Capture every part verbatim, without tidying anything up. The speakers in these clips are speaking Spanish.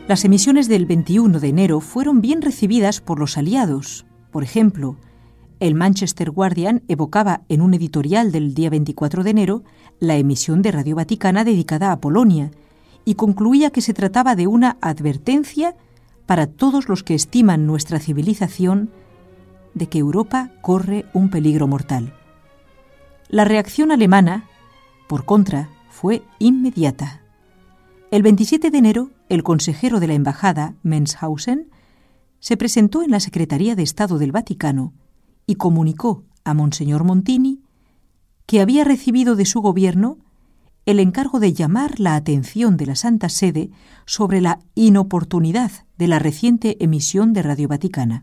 Las emisiones del veintiuno de enero fueron bien recibidas por los aliados. Por ejemplo, el Manchester Guardian evocaba en un editorial del día veinticuatro de enero la emisión de Radio Vaticana dedicada a Polonia y concluía que se trataba de una advertencia para todos los que estiman nuestra civilización de que Europa corre un peligro mortal. La reacción alemana, por contra, fue inmediata. El veintisiete de enero, el consejero de la embajada, Menshausen, se presentó en la Secretaría de Estado del Vaticano y comunicó a Monseñor Montini que había recibido de su gobierno el encargo de llamar la atención de la Santa Sede sobre la inoportunidad de la reciente emisión de Radio Vaticana.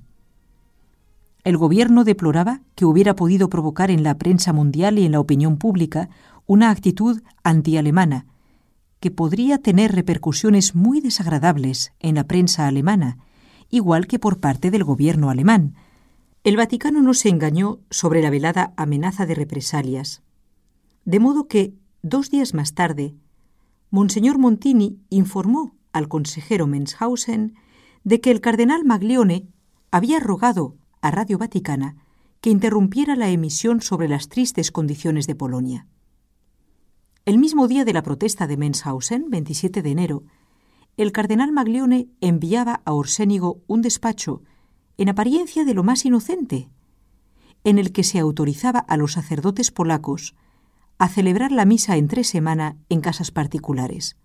El gobierno deploraba que hubiera podido provocar en la prensa mundial y en la opinión pública una actitud antialemana que podría tener repercusiones muy desagradables en la prensa alemana, igual que por parte del gobierno alemán. El Vaticano no se engañó sobre la velada amenaza de represalias, de modo que, dos días más tarde, Monseñor Montini informó al consejero Menshausen de que el cardenal Maglione había rogado a Radio Vaticana que interrumpiera la emisión sobre las tristes condiciones de Polonia. El mismo día de la protesta de Menshausen, veintisiete de enero, el cardenal Maglione enviaba a Orsénigo un despacho, en apariencia de lo más inocente, en el que se autorizaba a los sacerdotes polacos a celebrar la misa entre semana en casas particulares.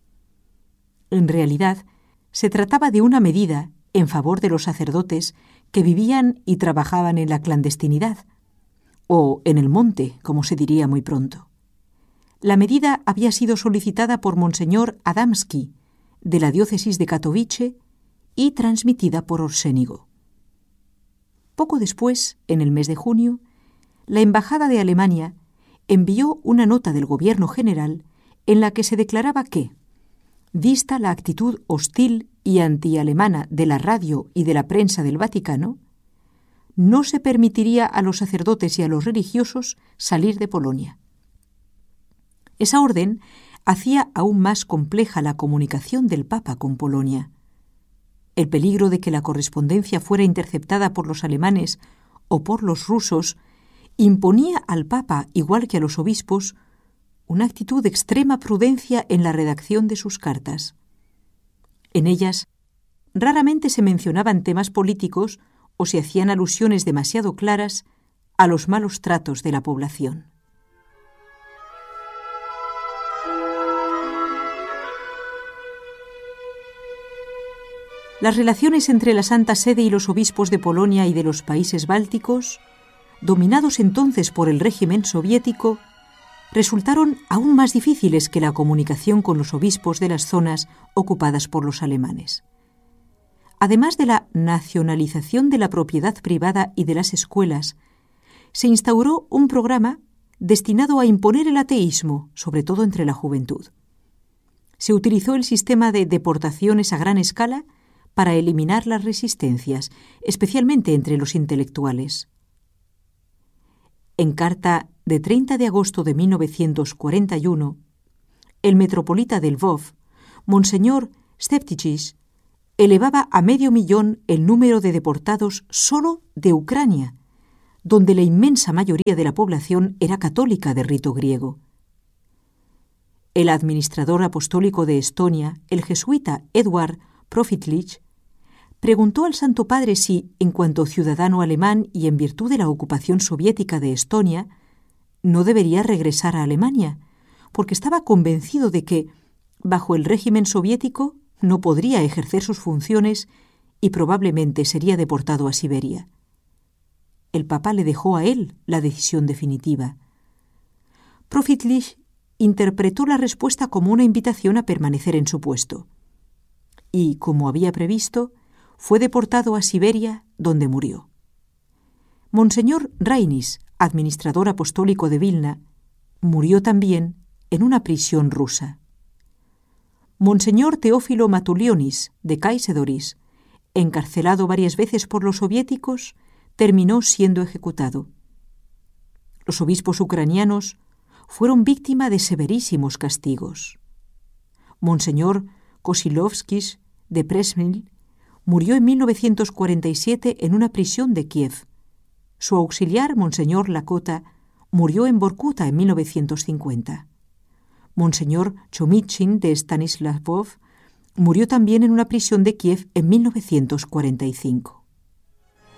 En realidad, se trataba de una medida en favor de los sacerdotes que vivían y trabajaban en la clandestinidad, o en el monte, como se diría muy pronto. La medida había sido solicitada por Monseñor Adamski, de la diócesis de Katowice, y transmitida por Orsénigo. Poco después, en el mes de junio, la Embajada de Alemania envió una nota del Gobierno General en la que se declaraba que, vista la actitud hostil y antialemana de la radio y de la prensa del Vaticano, no se permitiría a los sacerdotes y a los religiosos salir de Polonia. Esa orden hacía aún más compleja la comunicación del Papa con Polonia. El peligro de que la correspondencia fuera interceptada por los alemanes o por los rusos imponía al Papa, igual que a los obispos, una actitud de extrema prudencia en la redacción de sus cartas. En ellas, raramente se mencionaban temas políticos o se hacían alusiones demasiado claras a los malos tratos de la población. Las relaciones entre la Santa Sede y los obispos de Polonia y de los países bálticos, dominados entonces por el régimen soviético, resultaron aún más difíciles que la comunicación con los obispos de las zonas ocupadas por los alemanes. Además de la nacionalización de la propiedad privada y de las escuelas, se instauró un programa destinado a imponer el ateísmo, sobre todo entre la juventud. Se utilizó el sistema de deportaciones a gran escala para eliminar las resistencias, especialmente entre los intelectuales. En carta de treinta de agosto de mil novecientos cuarenta y uno, el metropolita de Lvov, Monseñor Steptichis, elevaba a medio millón el número de deportados solo de Ucrania, donde la inmensa mayoría de la población era católica de rito griego. El administrador apostólico de Estonia, el jesuita Eduard Profitlich, preguntó al Santo Padre si, en cuanto ciudadano alemán y en virtud de la ocupación soviética de Estonia, no debería regresar a Alemania, porque estaba convencido de que, bajo el régimen soviético, no podría ejercer sus funciones y probablemente sería deportado a Siberia. El Papa le dejó a él la decisión definitiva. Profitlich interpretó la respuesta como una invitación a permanecer en su puesto. Y, como había previsto, fue deportado a Siberia, donde murió. Monseñor Rainis, administrador apostólico de Vilna, murió también en una prisión rusa. Monseñor Teófilo Matulionis, de Kaisedoris, encarcelado varias veces por los soviéticos, terminó siendo ejecutado. Los obispos ucranianos fueron víctima de severísimos castigos. Monseñor Kosilovskis, de Przemyśl, murió en mil novecientos cuarenta y siete en una prisión de Kiev. Su auxiliar, Monseñor Lakota, murió en Vorkuta en mil novecientos cincuenta. Monseñor Chomytsin de Stanislavov murió también en una prisión de Kiev en mil novecientos cuarenta y cinco.